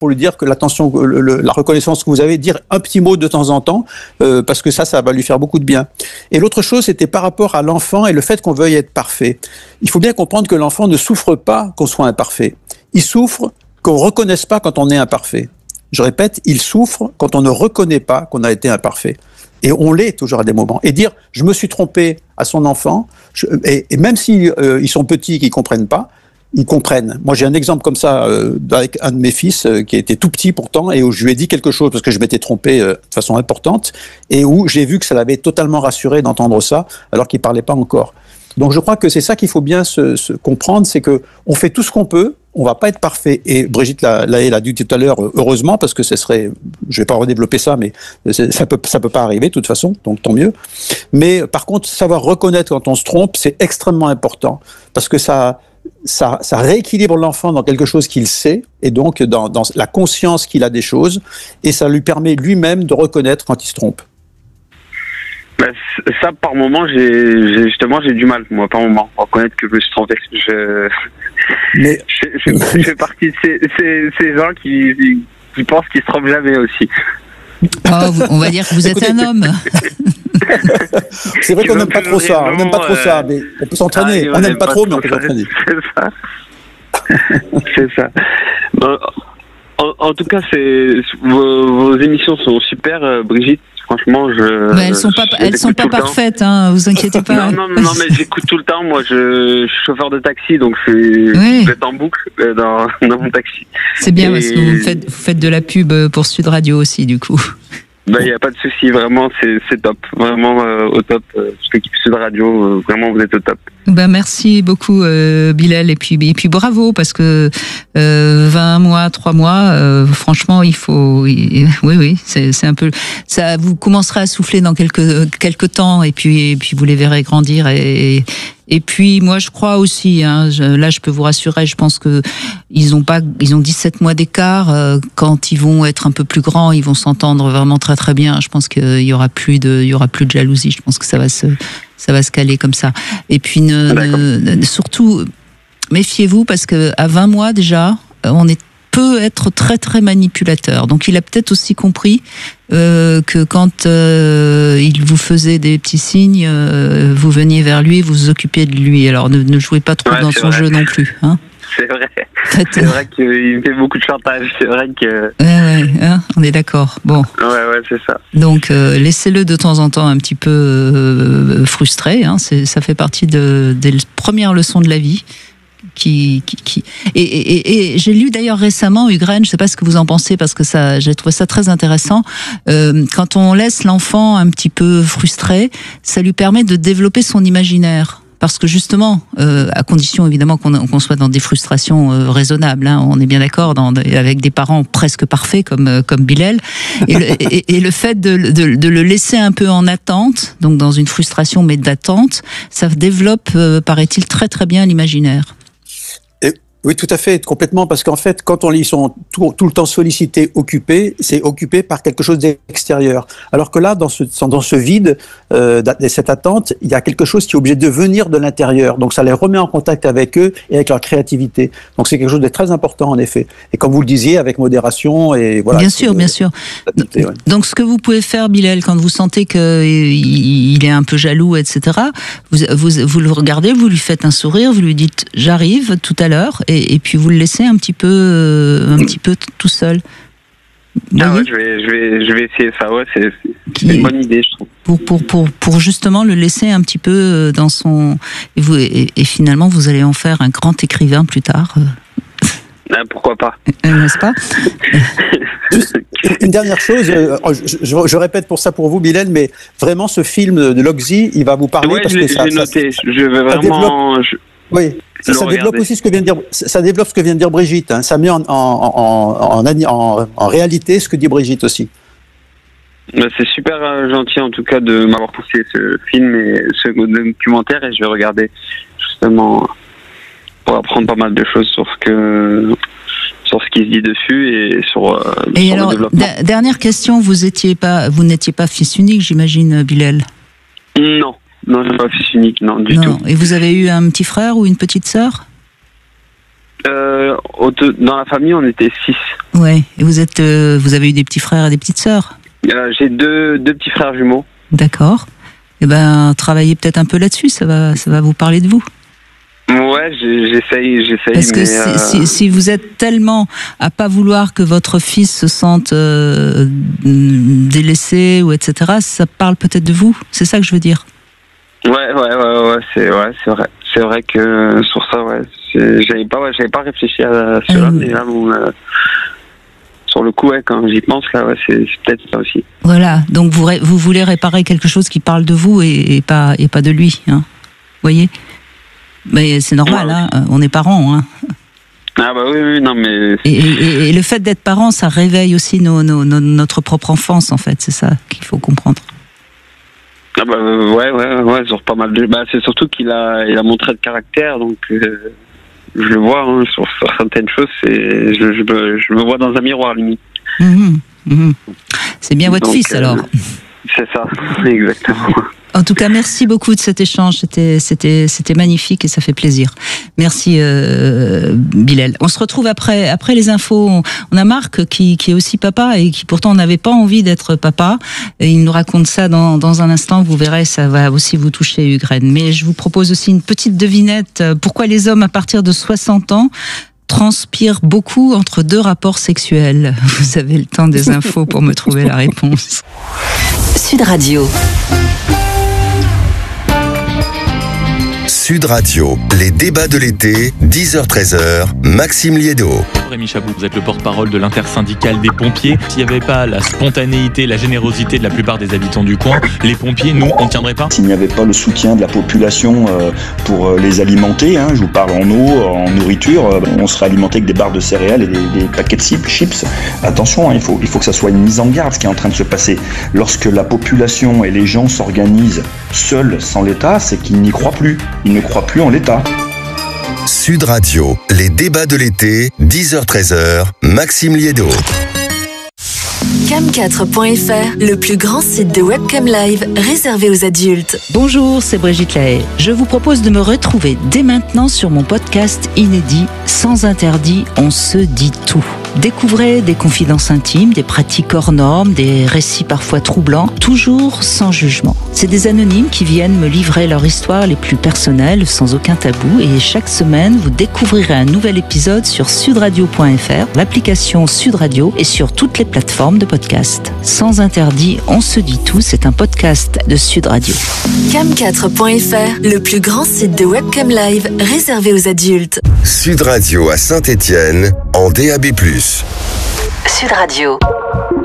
pour lui dire que l'attention, la reconnaissance que vous avez, dire un petit mot de temps en temps, parce que ça va lui faire beaucoup de bien. Et l'autre chose, c'était par rapport à l'enfant et le fait qu'on veuille être parfait. Il faut bien comprendre que l'enfant ne souffre pas qu'on soit imparfait. Il souffre qu'on ne reconnaisse pas quand on est imparfait. Je répète, il souffre quand on ne reconnaît pas qu'on a été imparfait. Et on l'est toujours à des moments. Et dire « je me suis trompé » à son enfant, et même si ils sont petits, qu'ils comprennent pas, ils comprennent. Moi, j'ai un exemple comme ça avec un de mes fils qui était tout petit pourtant, et où je lui ai dit quelque chose parce que je m'étais trompé de façon importante, et où j'ai vu que ça l'avait totalement rassuré d'entendre ça, alors qu'il parlait pas encore. Donc, je crois que c'est ça qu'il faut bien se comprendre, c'est que on fait tout ce qu'on peut. On va pas être parfait. Et Brigitte l'a dit tout à l'heure, heureusement, parce que ce serait, je vais pas redévelopper ça, mais ça peut pas arriver de toute façon, donc tant mieux. Mais par contre, savoir reconnaître quand on se trompe, c'est extrêmement important, parce que ça rééquilibre l'enfant dans quelque chose qu'il sait, et donc dans la conscience qu'il a des choses, et ça lui permet lui-même de reconnaître quand il se trompe. Ça, par moment, j'ai du mal, moi, par moment, à reconnaître que je me suis trompé. Je fais partie de ces gens qui pensent qu'ils se trompent jamais aussi. Oh, on va dire que vous êtes un homme. C'est vrai qu'on n'aime pas trop ça. On n'aime pas trop ça, mais on peut s'entraîner. On n'aime pas trop, mais on peut s'entraîner. C'est ça. Bon, en tout cas, vos émissions sont super, Brigitte. Franchement, elles sont pas parfaites, hein, vous inquiétez pas. Non, mais j'écoute tout le temps. Moi, je suis chauffeur de taxi, donc je vais en boucle dans mon taxi. C'est bien parce que vous faites de la pub pour Sud Radio aussi, du coup. Il n'y a pas de souci, vraiment, c'est top. Vraiment au top. Toute l'équipe Sud Radio, vraiment, vous êtes au top. Merci beaucoup, Bilal. Et puis bravo, parce que 20 mois, 3 mois, franchement, il faut... Oui, c'est un peu... Ça, vous commencerez à souffler dans quelques temps, et puis vous les verrez grandir. Et puis moi je crois aussi, là je peux vous rassurer, je pense que ils ont 17 mois d'écart. Quand ils vont être un peu plus grands, ils vont s'entendre vraiment très très bien. Je pense qu'il y aura plus de jalousie. Je pense que ça va se caler comme ça. Et puis surtout méfiez-vous, parce que à 20 mois déjà, on peut être très très manipulateur. Donc il a peut-être aussi compris que quand il vous faisait des petits signes, vous veniez vers lui, vous vous occupiez de lui. Alors ne jouez pas trop dans son jeu non plus. Hein. C'est vrai. C'est vrai qu'il me fait beaucoup de chantage. C'est vrai que... Ouais, on est d'accord. Bon. Ouais, c'est ça. Donc laissez-le de temps en temps un petit peu frustré. Hein. Ça fait partie des premières leçons de la vie. Et j'ai lu d'ailleurs récemment, Ugren, je ne sais pas ce que vous en pensez, parce que j'ai trouvé ça très intéressant. Quand on laisse l'enfant un petit peu frustré, ça lui permet de développer son imaginaire. Parce que justement, à condition évidemment qu'on soit dans des frustrations raisonnables, hein, on est bien d'accord, avec des parents presque parfaits comme Bilal, et le fait de le laisser un peu en attente, donc dans une frustration mais d'attente, ça développe, paraît-il, très très bien l'imaginaire. Oui, tout à fait, complètement, parce qu'en fait, quand ils sont tout le temps sollicités, occupés, c'est occupé par quelque chose d'extérieur. Alors que là, dans ce vide, cette attente, il y a quelque chose qui est obligé de venir de l'intérieur. Donc, ça les remet en contact avec eux et avec leur créativité. Donc, c'est quelque chose de très important, en effet. Et comme vous le disiez, avec modération et voilà. Bien sûr. Ouais. Donc, ce que vous pouvez faire, Bilal, quand vous sentez qu'il est un peu jaloux, etc., vous le regardez, vous lui faites un sourire, vous lui dites « j'arrive tout à l'heure ». Et puis vous le laissez un petit peu tout seul. Ouais, je vais essayer ça. Ouais, c'est une bonne idée, je trouve. Pour justement le laisser un petit peu dans son... Et finalement, vous allez en faire un grand écrivain plus tard. Pourquoi pas, n'est-ce pas? Une dernière chose, je répète pour vous, Bilal, mais vraiment ce film de Loxy, il va vous parler, parce que ça... J'ai noté, je vais vraiment... Oui, ça développe aussi ce que vient de dire Brigitte. Hein. Ça met en réalité ce que dit Brigitte aussi. C'est super gentil en tout cas de m'avoir poussé ce film et ce documentaire, et je vais regarder justement pour apprendre pas mal de choses sur ce qui se dit dessus et sur alors, le développement. Dernière question, vous n'étiez pas fils unique, j'imagine, Bilal? Non, je ne suis pas fils unique, non, du tout. Et vous avez eu un petit frère ou une petite sœur? Dans la famille, on était 6. Ouais. Et vous avez eu des petits frères et des petites sœurs? J'ai deux petits frères jumeaux. D'accord. Eh ben, travaillez peut-être un peu là-dessus, ça va vous parler de vous. Ouais, j'essaye. Parce que si vous êtes tellement à pas vouloir que votre fils se sente délaissé ou etc., ça parle peut-être de vous. C'est ça que je veux dire. Ouais, c'est vrai. C'est vrai que sur ça, j'avais pas réfléchi à cela, mais là, sur le coup, quand j'y pense, là, c'est peut-être ça aussi. Voilà. Donc vous voulez réparer quelque chose qui parle de vous et pas de lui, hein. Vous voyez? Mais c'est normal, hein. On est parents, hein. Ah bah oui, non mais. Et le fait d'être parent, ça réveille aussi notre propre enfance, en fait. C'est ça qu'il faut comprendre. Ah bah ouais, sur pas mal de. Bah c'est surtout qu'il a montré de caractère, donc je le vois sur certaines choses. Je me vois dans un miroir limite. C'est bien votre fils alors. C'est ça, exactement. En tout cas, merci beaucoup de cet échange. C'était magnifique et ça fait plaisir. Merci Bilal. On se retrouve après les infos. On a Marc qui est aussi papa et qui pourtant n'avait pas envie d'être papa. Et il nous raconte ça dans un instant. Vous verrez, ça va aussi vous toucher, Ukraine. Mais je vous propose aussi une petite devinette. Pourquoi les hommes à partir de 60 ans transpirent beaucoup entre 2 rapports sexuels? Vous avez le temps des infos pour me trouver la réponse. Sud Radio. Sud Radio, les débats de l'été, 10h-13h, Maxime Liédo. Rémi Chabot, vous êtes le porte-parole de l'intersyndicale des pompiers. S'il n'y avait pas la spontanéité, la générosité de la plupart des habitants du coin, les pompiers, nous, on ne tiendrait pas. S'il n'y avait pas le soutien de la population pour les alimenter, je vous parle en eau, en nourriture, on serait alimenté avec des barres de céréales et des paquets de chips. Attention, il faut que ça soit une mise en garde, ce qui est en train de se passer. Lorsque la population et les gens s'organisent seuls, sans l'État, c'est qu'ils n'y croient plus. Ils ne croient plus en l'État. Sud Radio, les débats de l'été, 10h-13h, Maxime Liédo. Cam4.fr, le plus grand site de webcam live réservé aux adultes. Bonjour, c'est Brigitte Lahaye. Je vous propose de me retrouver dès maintenant sur mon podcast inédit Sans interdit, on se dit tout. Découvrez des confidences intimes, des pratiques hors normes, des récits parfois troublants, toujours sans jugement. C'est des anonymes qui viennent me livrer leur histoire les plus personnelles, sans aucun tabou, et chaque semaine, vous découvrirez un nouvel épisode sur sudradio.fr, l'application Sud Radio et sur toutes les plateformes de podcast. Sans interdit, on se dit tout, c'est un podcast de Sud Radio. Cam4.fr, le plus grand site de webcam live réservé aux adultes. Sud Radio à Saint-Étienne, en DAB+. Sud Radio.